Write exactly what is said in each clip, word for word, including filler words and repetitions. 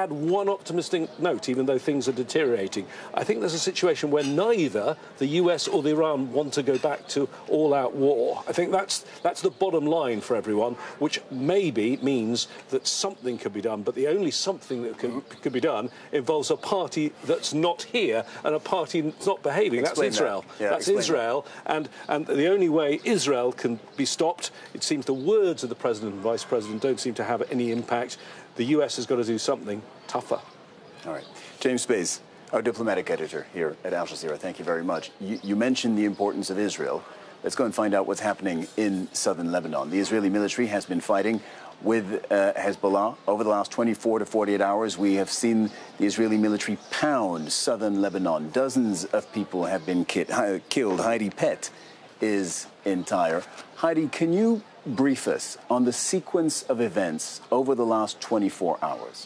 add one optimistic note, even though things are deteriorating. I think there's a situation where neither the U S or the Iran want to go back to all-out war. I think that's that's the bottom line for everyone, which maybe means that something could be done. But the only something that can, could be done involves a party that's not here and a party that's not behaving. Explain that's Israel. That. Yeah, that's Israel. That. And, and the only way Israel can be stopped, it seems the words of the President and Vice President don't seem to have any impact. The U S has got to do something tougher. All right. James Space, our diplomatic editor here at Al Jazeera, thank you very much. You, you mentioned the importance of Israel. Let's go and find out what's happening in southern Lebanon. The Israeli military has been fighting with uh, Hezbollah over the last twenty-four to forty-eight hours. We have seen the Israeli military pound southern Lebanon. Dozens of people have been ki killed. Heidi Pett is in Tyre. Heidi, can you brief us on the sequence of events over the last twenty-four hours?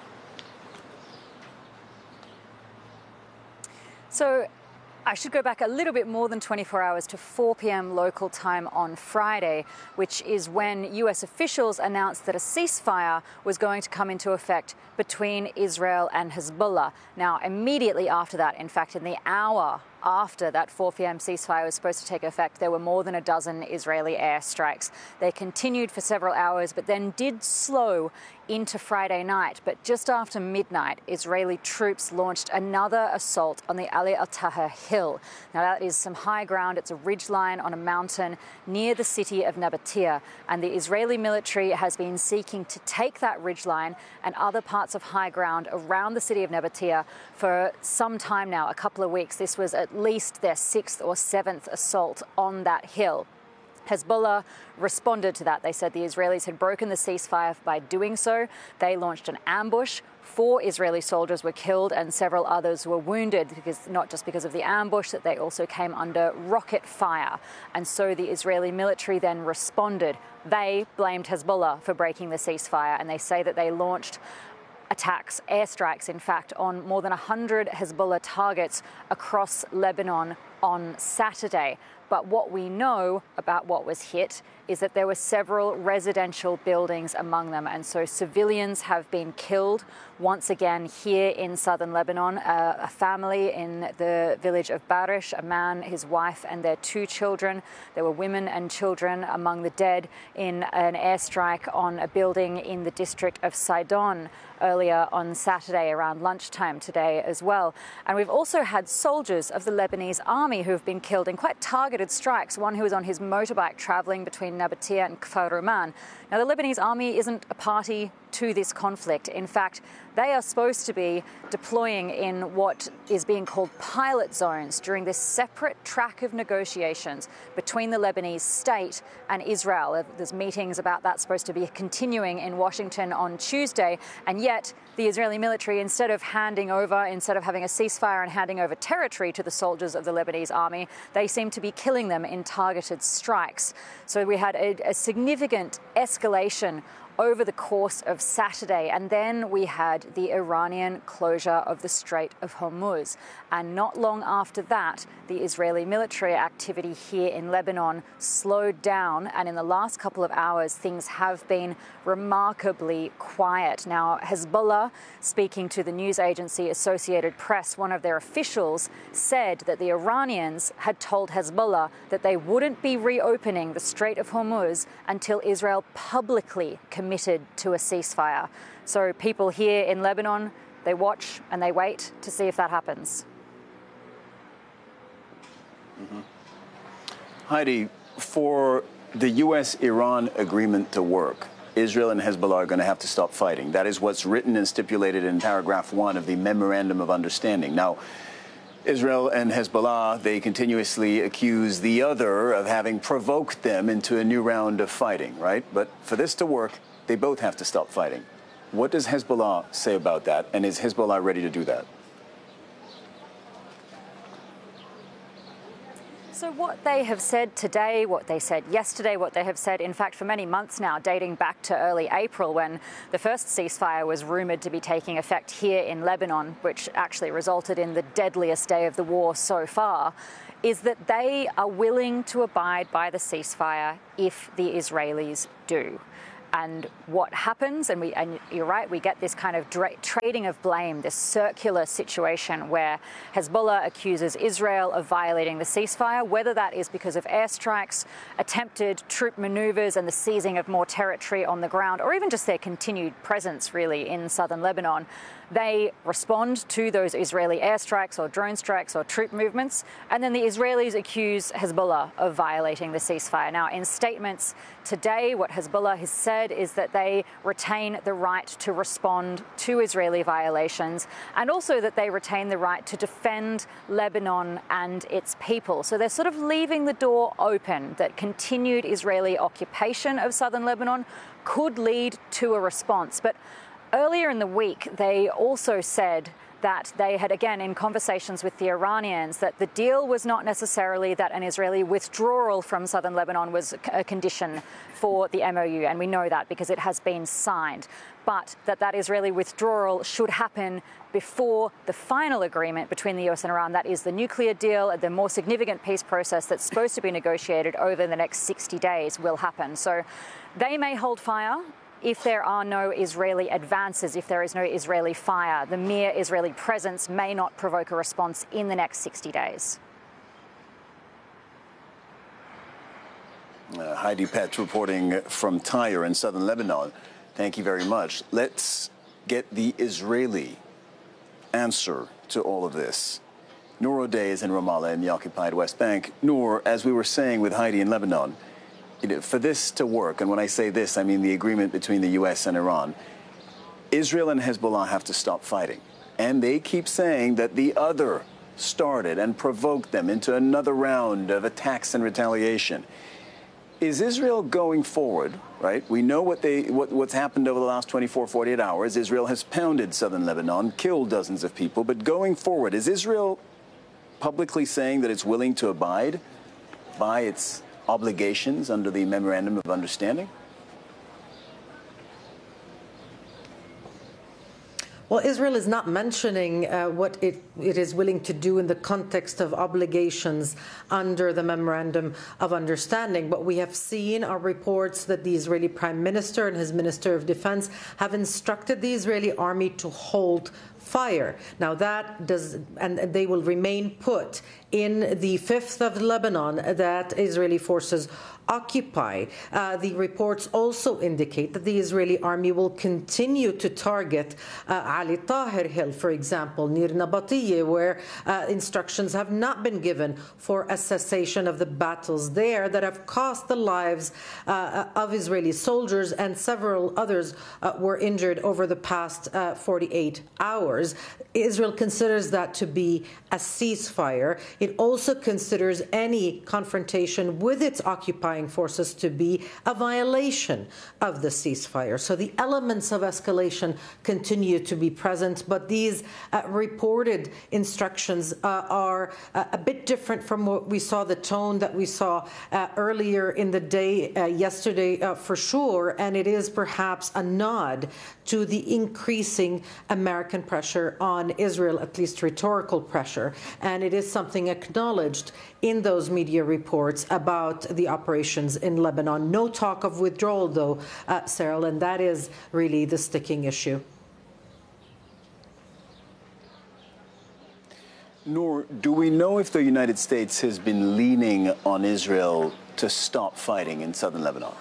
So I should go back a little bit more than twenty-four hours to four p m local time on Friday, which is when U S officials announced that a ceasefire was going to come into effect between Israel and Hezbollah. Now, immediately after that, in fact, in the hour after that four p m ceasefire was supposed to take effect, there were more than a dozen Israeli airstrikes. They continued for several hours, but then did slow into Friday night. But just after midnight, Israeli troops launched another assault on the Ali al-Taher hill. Now, that is some high ground. It's a ridgeline on a mountain near the city of Nabatea. And the Israeli military has been seeking to take that ridgeline and other parts of high ground around the city of Nabatea for some time now, a couple of weeks. This was at least their sixth or seventh assault on that hill. Hezbollah responded to that. They said the Israelis had broken the ceasefire by doing so. They launched an ambush. Four Israeli soldiers were killed and several others were wounded, because not just because of the ambush, that they also came under rocket fire. And so the Israeli military then responded. They blamed Hezbollah for breaking the ceasefire, and they say that they launched attacks, airstrikes, in fact, on more than one hundred Hezbollah targets across Lebanon on Saturday. But what we know about what was hit is that there were several residential buildings among them, and so civilians have been killed. Once again, here in southern Lebanon, uh, a family in the village of Barish, a man, his wife, and their two children. There were women and children among the dead in an airstrike on a building in the district of Sidon earlier on Saturday around lunchtime today as well. And we've also had soldiers of the Lebanese army who have been killed in quite targeted strikes. One who was on his motorbike travelling between Nabatea and Kfar Ruman. Now, the Lebanese army isn't a party to this conflict. In fact, they are supposed to be deploying in what is being called pilot zones during this separate track of negotiations between the Lebanese state and Israel. There's meetings about that supposed to be continuing in Washington on Tuesday, and yet the Israeli military, instead of handing over, instead of having a ceasefire and handing over territory to the soldiers of the Lebanese army, they seem to be killing them in targeted strikes. So we had a, a significant escalation over the course of Saturday, and then we had the Iranian closure of the Strait of Hormuz. And not long after that, the Israeli military activity here in Lebanon slowed down, and in the last couple of hours, things have been remarkably quiet. Now, Hezbollah, speaking to the news agency Associated Press, one of their officials said that the Iranians had told Hezbollah that they wouldn't be reopening the Strait of Hormuz until Israel publicly committed to a ceasefire. So people here in Lebanon, they watch and they wait to see if that happens. Mm-hmm. Heidi, for the U S Iran agreement to work, Israel and Hezbollah are going to have to stop fighting. That is what's written and stipulated in paragraph one of the Memorandum of Understanding. Now, Israel and Hezbollah, they continuously accuse the other of having provoked them into a new round of fighting, right? But for this to work, they both have to stop fighting. What does Hezbollah say about that? And is Hezbollah ready to do that? So what they have said today, what they said yesterday, what they have said, in fact, for many months now, dating back to early April when the first ceasefire was rumoured to be taking effect here in Lebanon, which actually resulted in the deadliest day of the war so far, is that they are willing to abide by the ceasefire if the Israelis do. And what happens, and, we, and you're right, we get this kind of dra- trading of blame, this circular situation where Hezbollah accuses Israel of violating the ceasefire, whether that is because of airstrikes, attempted troop maneuvers and the seizing of more territory on the ground, or even just their continued presence, really, in southern Lebanon. They respond to those Israeli airstrikes or drone strikes or troop movements, and then the Israelis accuse Hezbollah of violating the ceasefire. Now, in statements today, what Hezbollah has said is that they retain the right to respond to Israeli violations, and also that they retain the right to defend Lebanon and its people. So they're sort of leaving the door open that continued Israeli occupation of southern Lebanon could lead to a response. But earlier in the week, they also said that they had, again, in conversations with the Iranians, that the deal was not necessarily that an Israeli withdrawal from southern Lebanon was a condition for the M O U, and we know that because it has been signed, but that that Israeli withdrawal should happen before the final agreement between the U S and Iran, that is the nuclear deal, the more significant peace process that's supposed to be negotiated over the next sixty days, will happen. So they may hold fire if there are no Israeli advances, if there is no Israeli fire. The mere Israeli presence may not provoke a response in the next sixty days. Uh, Heidi Pett reporting from Tyre in southern Lebanon. Thank you very much. Let's get the Israeli answer to all of this. Noor O'Day is in Ramallah in the occupied West Bank. Noor, as we were saying with Heidi in Lebanon, you know, for this to work, and when I say this, I mean the agreement between the U S and Iran, Israel and Hezbollah have to stop fighting. And they keep saying that the other started and provoked them into another round of attacks and retaliation. Is Israel going forward, right? We know what they what, what's happened over the last twenty-four, forty-eight hours. Israel has pounded southern Lebanon, killed dozens of people. But going forward, is Israel publicly saying that it's willing to abide by its obligations under the Memorandum of Understanding? Well, Israel is not mentioning uh, what it, it is willing to do in the context of obligations under the Memorandum of Understanding. What we have seen are reports that the Israeli Prime Minister and his Minister of Defense have instructed the Israeli army to hold fire. Now that does, and they will remain put in the fifth of Lebanon that Israeli forces occupy. Uh, the reports also indicate that the Israeli army will continue to target uh, Ali Tahir Hill, for example, near Nabatiyeh, where uh, instructions have not been given for a cessation of the battles there that have cost the lives uh, of Israeli soldiers, and several others uh, were injured over the past uh, forty-eight hours. Israel considers that to be a ceasefire. It also considers any confrontation with its occupying forces to be a violation of the ceasefire. So the elements of escalation continue to be present, but these uh, reported instructions uh, are uh, a bit different from what we saw, the tone that we saw uh, earlier in the day, uh, yesterday uh, for sure, and it is perhaps a nod to the increasing American pressure on Israel, at least rhetorical pressure, and it is something acknowledged in those media reports about the operations in Lebanon. No talk of withdrawal, though, uh, Cyril, and that is really the sticking issue. Noor, do we know if the United States has been leaning on Israel to stop fighting in southern Lebanon?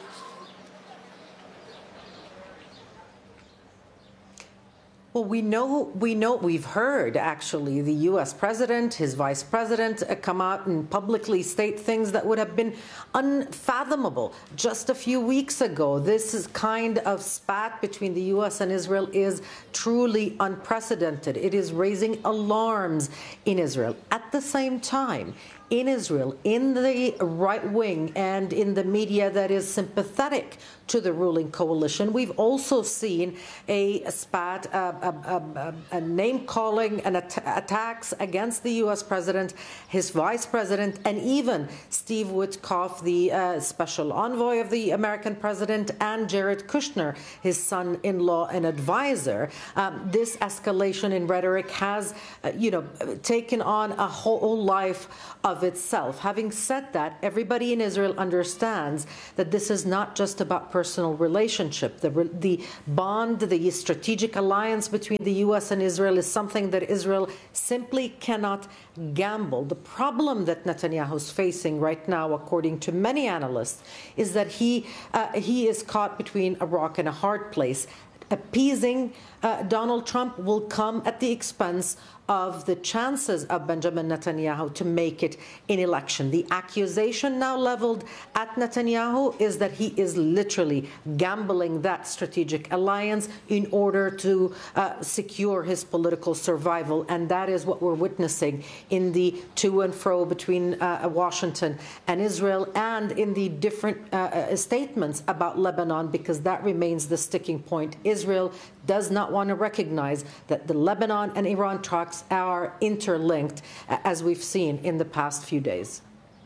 Well, we know, we know, we've heard actually the U S president, his vice president uh, come out and publicly state things that would have been unfathomable just a few weeks ago. This is kind of spat between the U S and Israel is truly unprecedented. It is raising alarms in Israel. At the same time, in Israel, in the right wing and in the media that is sympathetic to the ruling coalition, we've also seen a spat, a, a, a, a name-calling and at attacks against the U S president, his vice president, and even Steve Witkoff, the uh, special envoy of the American president, and Jared Kushner, his son-in-law and advisor. Um, this escalation in rhetoric has, uh, you know, taken on a whole life of of itself. Having said that, everybody in Israel understands that this is not just about personal relationship. The, the bond, the strategic alliance between the U S and Israel is something that Israel simply cannot gamble. The problem that Netanyahu is facing right now, according to many analysts, is that he uh, he is caught between a rock and a hard place. Appeasing uh, Donald Trump will come at the expense of the chances of Benjamin Netanyahu to make it in election. The accusation now leveled at Netanyahu is that he is literally gambling that strategic alliance in order to uh, secure his political survival. And that is what we're witnessing in the to and fro between uh, Washington and Israel, and in the different uh, statements about Lebanon, because that remains the sticking point. Israel does not want to recognize that the Lebanon and Iran talks are interlinked, as we've seen in the past few days.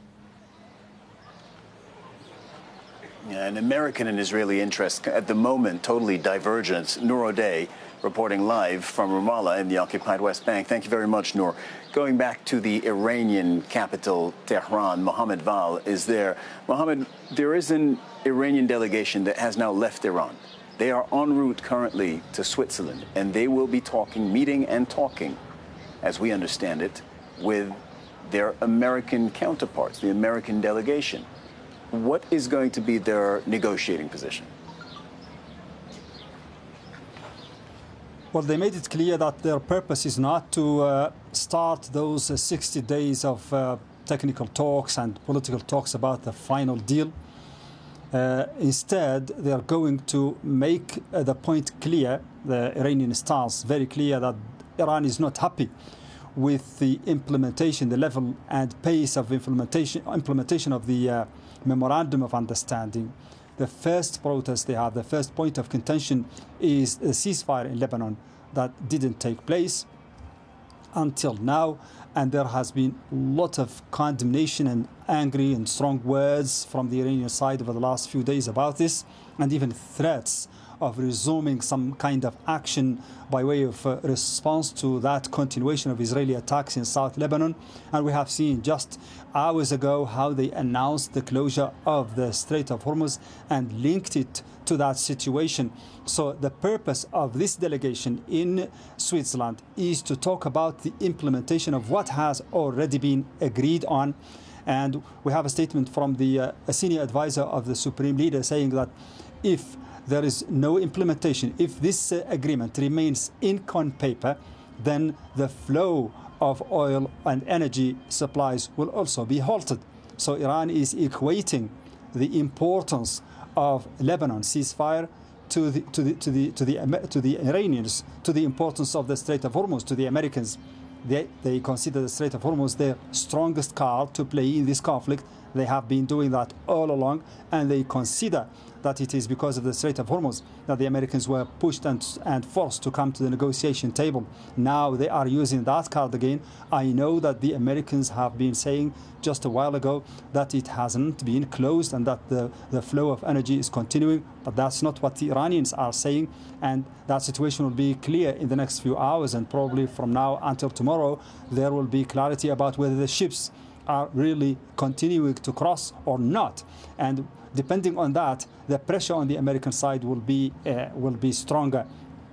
Yeah, and American and Israeli interests at the moment totally divergent. Noor O'Day reporting live from Ramallah in the occupied West Bank. Thank you very much, Noor. Going back to the Iranian capital, Tehran, Mohammed Val is there. Mohammed, there is an Iranian delegation that has now left Iran. They are en route currently to Switzerland, and they will be talking, meeting and talking, as we understand it, with their American counterparts, the American delegation. What is going to be their negotiating position? Well, they made it clear that their purpose is not to uh, start those uh, sixty days of uh, technical talks and political talks about the final deal. Uh, instead, they are going to make uh, the point clear, the Iranian stance very clear, that Iran is not happy with the implementation, the level and pace of implementation, implementation of the uh, Memorandum of Understanding. The first protest they have, the first point of contention, is a ceasefire in Lebanon that didn't take place until now, and there has been a lot of condemnation and angry and strong words from the Iranian side over the last few days about this, and even threats of resuming some kind of action by way of uh, response to that continuation of Israeli attacks in South Lebanon. And we have seen just hours ago how they announced the closure of the Strait of Hormuz and linked it to that situation. So the purpose of this delegation in Switzerland is to talk about the implementation of what has already been agreed on. And we have a statement from the uh, a senior advisor of the Supreme Leader saying that if there is no implementation, if this uh, agreement remains ink on paper, then the flow of oil and energy supplies will also be halted. So Iran is equating the importance of Lebanon ceasefire to the to the to the to the to the Iranians, to the importance of the Strait of Hormuz, to the Americans. They they consider the Strait of Hormuz their strongest card to play in this conflict. They have been doing that all along, and they consider that it is because of the Strait of Hormuz that the Americans were pushed and, and forced to come to the negotiation table. Now they are using that card again. I know that the Americans have been saying just a while ago that it hasn't been closed and that the, the flow of energy is continuing, but that's not what the Iranians are saying, and that situation will be clear in the next few hours, and probably from now until tomorrow there will be clarity about whether the ships are really continuing to cross or not. And depending on that, the pressure on the American side will be uh, will be stronger.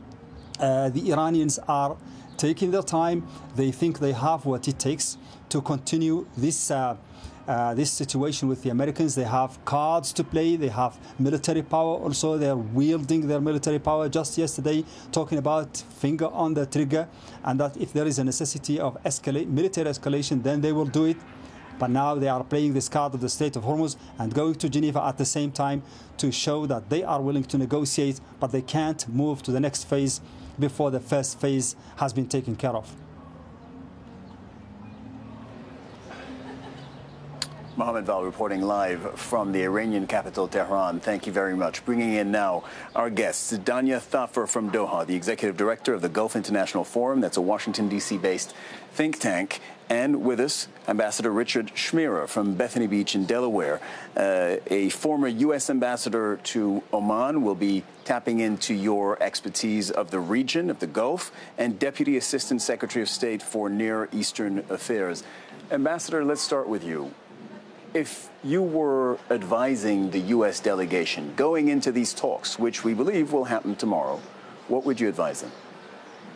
Uh, the Iranians are taking their time. They think they have what it takes to continue this uh, uh, this situation with the Americans. They have cards to play. They have military power also. They are wielding their military power. Just yesterday, talking about finger on the trigger, and that if there is a necessity of escalate military escalation, then they will do it. But now they are playing this card of the Strait of Hormuz and going to Geneva at the same time to show that they are willing to negotiate, but they can't move to the next phase before the first phase has been taken care of. Mohammed Val reporting live from the Iranian capital, Tehran. Thank you very much. Bringing in now our guests, Danya Thafer from Doha, the executive director of the Gulf International Forum. That's a Washington, D C-based think tank. And with us, Ambassador Richard Schmierer from Bethany Beach in Delaware, uh, a former U S ambassador to Oman, will be tapping into your expertise of the region, of the Gulf, and Deputy Assistant Secretary of State for Near Eastern Affairs. Ambassador, let's start with you. If you were advising the U S delegation going into these talks, which we believe will happen tomorrow, what would you advise them?